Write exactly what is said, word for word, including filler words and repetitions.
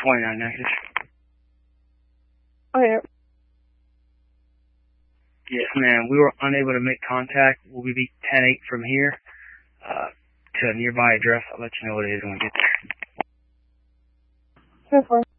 twenty-nine negative. Okay. Yes, ma'am. We were unable to make contact. We'll be ten eight from here uh, to a nearby address. I'll let you know what it is when we get there. ten four.